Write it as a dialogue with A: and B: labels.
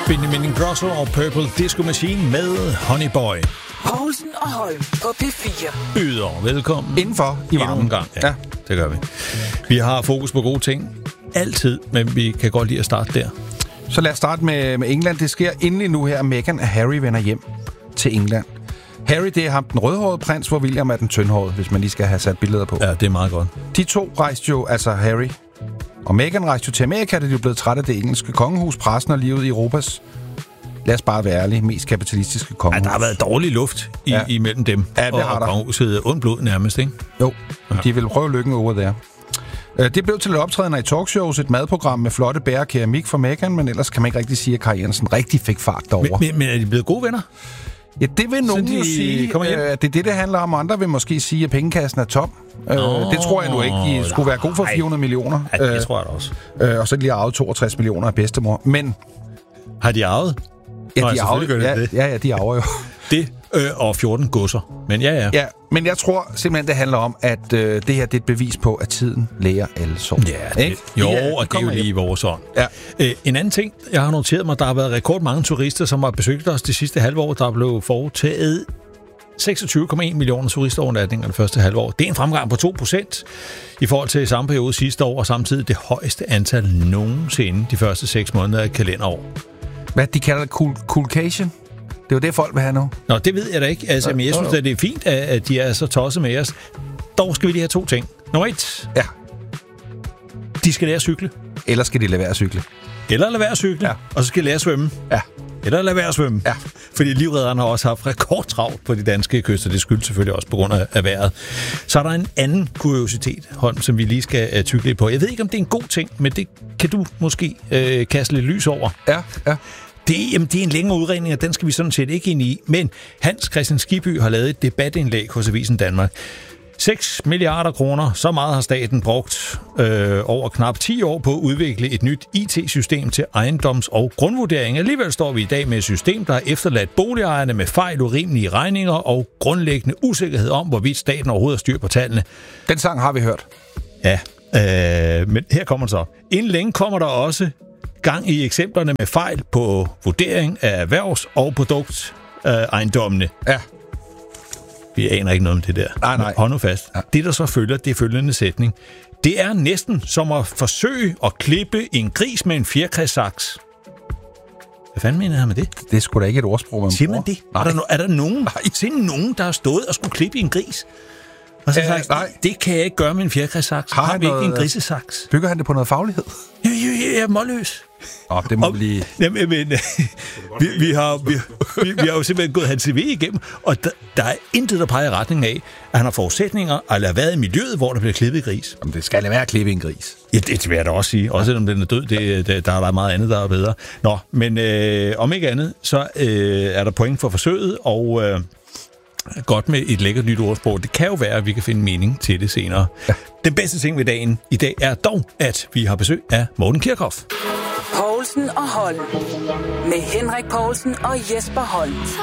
A: Benjamin Ingrosso og Purple Disco Machine med Honey Boy.
B: Poulsen og Holm på P4.
A: Yder, velkommen.
C: Indenfor i varmen.
A: Gang. Ja, det gør vi. Vi har fokus på gode ting. Altid, men vi kan godt lide at starte der.
C: Så lad os starte med England. Det sker endelig nu her, at Meghan og Harry vender hjem til England. Harry, det er ham den rødhårede prins, hvor William er den tyndhårede, hvis man lige skal have sat billeder på.
A: Ja, det er meget godt.
C: De to rejste jo, altså Harry og Meghan rejste jo til Amerika, da de jo blevet trætte af det engelske kongehus, pressen og livet i Europas, lad os bare være ærlige, mest kapitalistiske kongehus.
A: Ja, der har været dårlig luft imellem dem og kongehuset. Ondt blod nærmest, ikke?
C: Jo, de vil prøve lykken over der. Det blev til et optrædener i talkshows, et madprogram med flotte bær og keramik for Meghan, men ellers kan man ikke rigtig sige, at karrieren sådan rigtig fik fart derovre.
A: Men er de blevet gode venner?
C: Ja, det vil nogen jo sige, at det er det handler om. Andre vil måske sige, at pengekassen er tom. Det tror jeg nu ikke. De skulle være god for 400 millioner.
A: Ja, det tror jeg også.
C: Og så lige arvet 62 millioner af bedstemor. Men
A: har de arvet?
C: Ja, de arver, de arver jo. Det
A: og 14 godser. Men ja.
C: Ja, men jeg tror simpelthen, det handler om, at det her det er et bevis på, at tiden læger alle sår.
A: Ja, det, og det er jo lige i vores ånd. Ja. En anden ting, jeg har noteret mig, der har været rekordmange turister, som har besøgt os det sidste halve år. Der blev foretaget 26,1 millioner turisterovernatninger det første halvår. Det er en fremgang på 2% i forhold til samme periode sidste år, og samtidig det højeste antal nogensinde de første 6 måneder af kalenderår.
C: Hvad de kalder det? Coolcation? Det er jo det, folk vil have nu.
A: Nå, det ved jeg da ikke. Altså, men jeg synes, at det er fint, at de er så tosset med os. Dog skal vi lige have 2 ting. Nummer 1.
C: Ja.
A: De skal lære at cykle.
C: Eller skal de lade være at cykle.
A: Eller lade være at cykle. Ja. Og så skal de lære at svømme.
C: Ja.
A: Eller lade være at svømme.
C: Ja.
A: Fordi livredderne har også haft rekordtravlt på de danske kyster. Det skyldes selvfølgelig også på grund af vejret. Så er der en anden kuriositet, Holm, som vi lige skal tygge lidt på. Jeg ved ikke, om det er en god ting, men det kan du måske kaste lidt lys over.
C: Ja.
A: Det er en længere udregning, og den skal vi sådan set ikke ind i. Men Hans Christian Skibby har lavet et debatindlæg hos Avisen Danmark. 6 milliarder kroner, så meget har staten brugt over knap 10 år på at udvikle et nyt IT-system til ejendoms- og grundvurdering. Alligevel står vi i dag med et system, der har efterladt boligejerne med fejl, urimelige regninger og grundlæggende usikkerhed om, hvorvidt staten overhovedet har styr på tallene.
C: Den sang har vi hørt.
A: Ja, men her kommer det så. Inden længe kommer der også gang i eksemplerne med fejl på vurdering af erhvervs- og produktejendommene.
C: Ja.
A: Vi aner ikke noget om det der.
C: Nej.
A: Hold nu fast. Ja. Det, der så følger, det er følgende sætning. Det er næsten som at forsøge at klippe en gris med en fjerkræsaks. Hvad fanden mener han med det?
C: Det er sgu da ikke et ordsprog, man
A: siger man det? Er der nogen, der har stået og skulle klippe en gris? Og så sagt, det kan jeg ikke gøre med en fjerkræsaks. Har vi ikke en grisesaks?
C: Bygger han det på noget faglighed?
A: Jeg er målløs.
C: Det må blive...
A: Jamen, vi har jo simpelthen gået hans CV igennem, og der er intet, der peger i retning af, at han har forudsætninger eller har været i miljøet, hvor der bliver klippet gris.
C: Jamen, det skal lade være at klippe en gris.
A: Ja, det vil jeg da også sige. Også selvom den er død, der er meget andet, der er bedre. Nå, men om ikke andet, så er der point for forsøget, og... godt med et lækkert nyt ordsprog. Det kan jo være, at vi kan finde mening til det senere. Ja. Den bedste ting ved dagen i dag er dog, at vi har besøg af Morten Kirchhoff.
B: Poulsen og Holm. Med Henrik Poulsen og Jesper Holm.